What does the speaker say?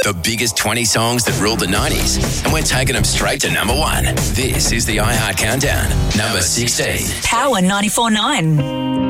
The biggest 20 songs that ruled the 90s, and we're taking them straight to number one. This is the iHeart Countdown, number 16. Power 94.9.